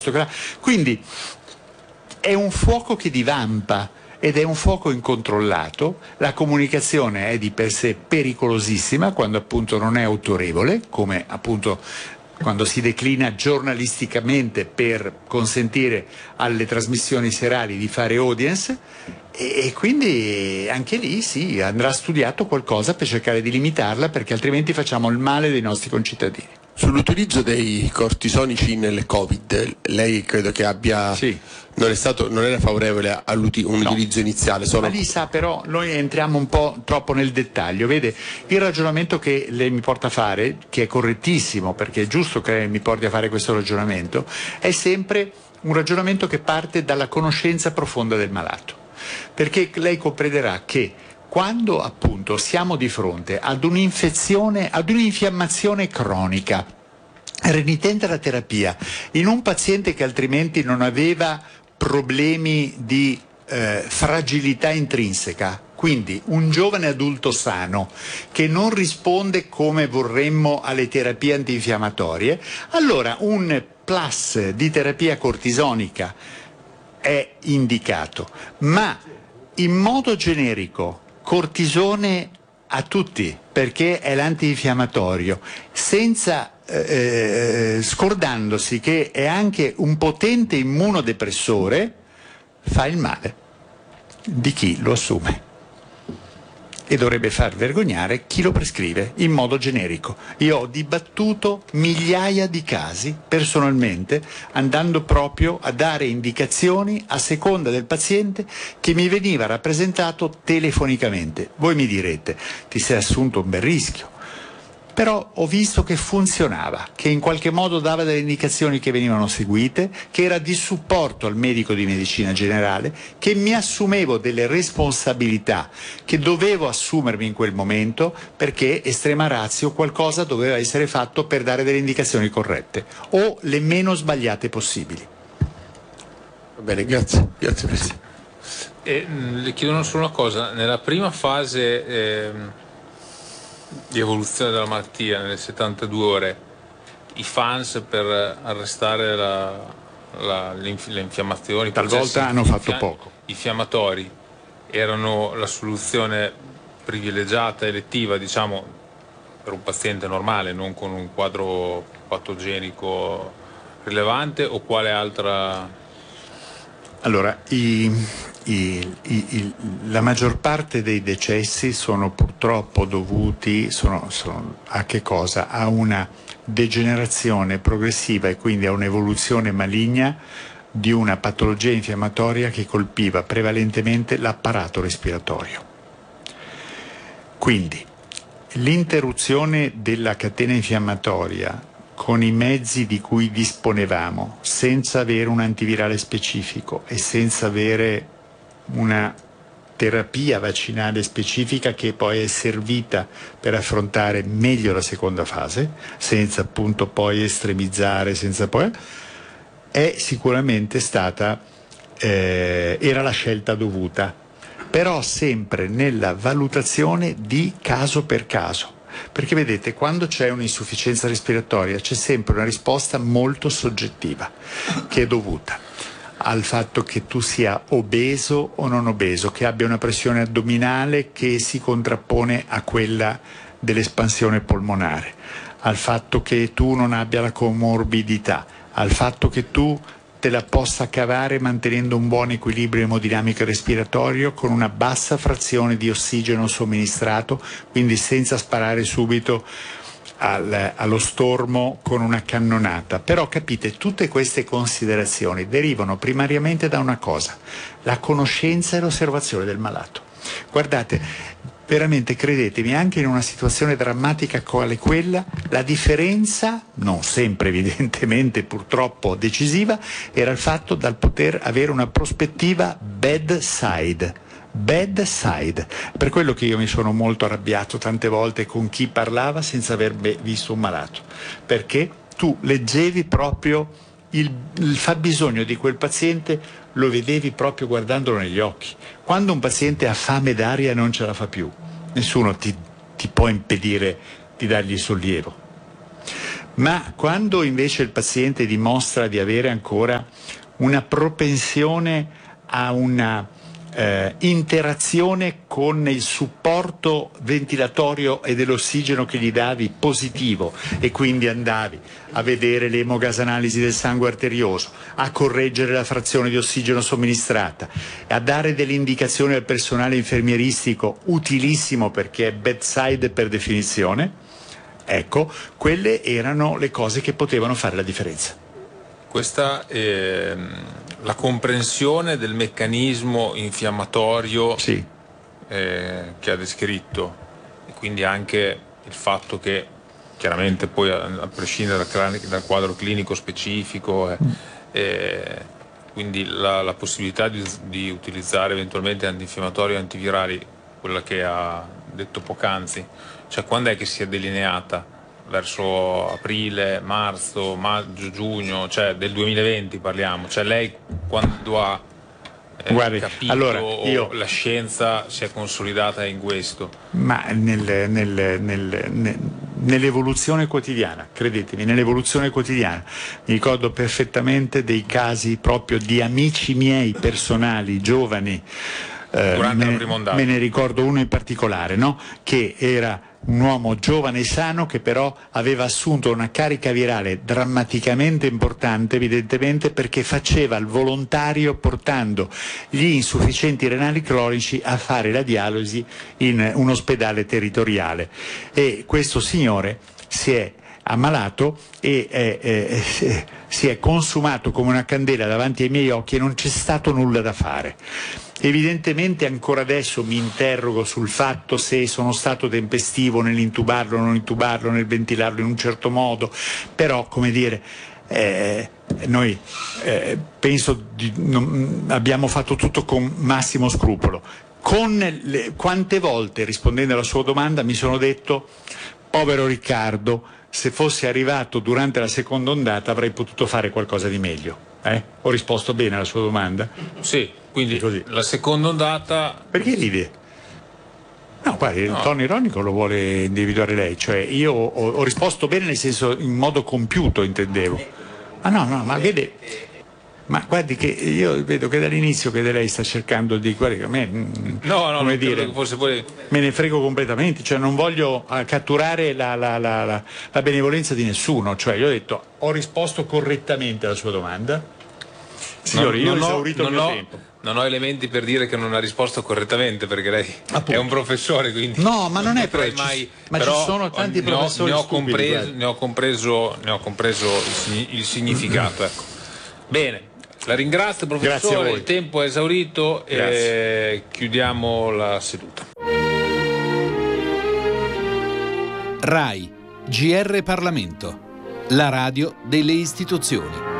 Quindi è un fuoco che divampa ed è un fuoco incontrollato. La comunicazione è di per sé pericolosissima quando appunto non è autorevole, come appunto quando si declina giornalisticamente per consentire alle trasmissioni serali di fare audience, e quindi anche lì sì, andrà studiato qualcosa per cercare di limitarla, perché altrimenti facciamo il male dei nostri concittadini. Sull'utilizzo dei cortisonici nel Covid, lei credo che abbia... Sì. Non era favorevole utilizzo iniziale? Ma lì sa, però noi entriamo un po' troppo nel dettaglio. Vede, il ragionamento che lei mi porta a fare, che è correttissimo, perché è giusto che mi porti a fare questo ragionamento, è sempre un ragionamento che parte dalla conoscenza profonda del malato. Perché lei comprenderà che quando appunto siamo di fronte ad un'infezione, ad un'infiammazione cronica, renitente alla terapia, in un paziente che altrimenti non aveva problemi di fragilità intrinseca, quindi un giovane adulto sano che non risponde come vorremmo alle terapie antinfiammatorie, allora un plus di terapia cortisonica è indicato, ma in modo generico cortisone a tutti, perché è l'antinfiammatorio, senza scordandosi che è anche un potente immunodepressore, fa il male di chi lo assume e dovrebbe far vergognare chi lo prescrive in modo generico. Io ho dibattuto migliaia di casi personalmente, andando proprio a dare indicazioni a seconda del paziente che mi veniva rappresentato telefonicamente. Voi mi direte, ti sei assunto un bel rischio, però ho visto che funzionava, che in qualche modo dava delle indicazioni che venivano seguite, che era di supporto al medico di medicina generale, che mi assumevo delle responsabilità che dovevo assumermi in quel momento, perché estrema ratio qualcosa doveva essere fatto per dare delle indicazioni corrette o le meno sbagliate possibili. Va bene, grazie Presidente. Le chiedono solo una cosa: nella prima fase di evoluzione della malattia, nelle 72 ore, i fans per arrestare le infiammazioni, talvolta hanno fatto poco. Infiammatori erano la soluzione privilegiata, elettiva, diciamo, per un paziente normale, non con un quadro patogenico rilevante, o quale altra? Allora, la maggior parte dei decessi sono purtroppo dovuti a che cosa? A una degenerazione progressiva e quindi a un'evoluzione maligna di una patologia infiammatoria che colpiva prevalentemente l'apparato respiratorio. Quindi l'interruzione della catena infiammatoria con i mezzi di cui disponevamo, senza avere un antivirale specifico e senza avere una terapia vaccinale specifica che poi è servita per affrontare meglio la seconda fase, senza appunto poi estremizzare, è sicuramente stata, era la scelta dovuta, però sempre nella valutazione di caso per caso. Perché vedete, quando c'è un'insufficienza respiratoria c'è sempre una risposta molto soggettiva, che è dovuta al fatto che tu sia obeso o non obeso, che abbia una pressione addominale che si contrappone a quella dell'espansione polmonare, al fatto che tu non abbia la comorbidità, al fatto che tu te la possa cavare mantenendo un buon equilibrio emodinamico e respiratorio con una bassa frazione di ossigeno somministrato, quindi senza sparare subito allo stormo con una cannonata. Però capite, tutte queste considerazioni derivano primariamente da una cosa: la conoscenza e l'osservazione del malato. Guardate, veramente credetemi, anche in una situazione drammatica quale quella, la differenza, non sempre evidentemente purtroppo decisiva, era il fatto dal poter avere una prospettiva bedside. Per quello che io mi sono molto arrabbiato tante volte con chi parlava senza aver visto un malato, perché tu leggevi proprio il fabbisogno di quel paziente, lo vedevi proprio guardandolo negli occhi. Quando un paziente ha fame d'aria e non ce la fa più, nessuno ti può impedire di dargli sollievo. Ma quando invece il paziente dimostra di avere ancora una propensione a una interazione con il supporto ventilatorio e dell'ossigeno che gli davi positivo, e quindi andavi a vedere le emogasanalisi del sangue arterioso, a correggere la frazione di ossigeno somministrata, a dare delle indicazioni al personale infermieristico, utilissimo perché è bedside per definizione. Ecco, quelle erano le cose che potevano fare la differenza. Questa è la comprensione del meccanismo infiammatorio, sì, che ha descritto, e quindi anche il fatto che chiaramente poi, a prescindere dal quadro clinico specifico, quindi la possibilità di utilizzare eventualmente antinfiammatori e antivirali, quella che ha detto poc'anzi, cioè quando è che si è delineata? Verso aprile, marzo, maggio, giugno, cioè del 2020 parliamo, cioè lei quando ha capito, allora, la scienza si è consolidata in questo? Ma nell'evoluzione quotidiana, credetemi, nell'evoluzione quotidiana, mi ricordo perfettamente dei casi proprio di amici miei personali, giovani, durante la prima ondata. Me ne ricordo uno in particolare, no? Che era un uomo giovane e sano che però aveva assunto una carica virale drammaticamente importante, evidentemente perché faceva il volontario portando gli insufficienti renali cronici a fare la dialisi in un ospedale territoriale, e questo signore si è ammalato e si è consumato come una candela davanti ai miei occhi e non c'è stato nulla da fare. Evidentemente ancora adesso mi interrogo sul fatto se sono stato tempestivo nell'intubarlo, non intubarlo, nel ventilarlo in un certo modo, però come dire, noi penso abbiamo fatto tutto con massimo scrupolo. Quante volte, rispondendo alla sua domanda, mi sono detto: povero Riccardo, se fossi arrivato durante la seconda ondata avrei potuto fare qualcosa di meglio. Ho risposto bene alla sua domanda? Sì, quindi così. La seconda ondata... Perché ride? No, guardi, il tono ironico lo vuole individuare lei, cioè io ho risposto bene, nel senso, in modo compiuto intendevo. Ma vede, ma guardi che io vedo che dall'inizio che lei sta cercando di, guardi, a me, come dire, che fosse poi... me ne frego completamente, cioè non voglio catturare la benevolenza di nessuno, cioè io ho detto, ho risposto correttamente alla sua domanda. Signori, io ho esaurito il mio tempo. Non ho elementi per dire che non ha risposto correttamente, perché lei è un professore, quindi... No, ma non è mai... Ma ci sono tanti professori stupidi. Ne ho compreso il significato, ecco. Bene, la ringrazio, professore, il tempo è esaurito e chiudiamo la seduta. RAI, GR Parlamento, la radio delle istituzioni.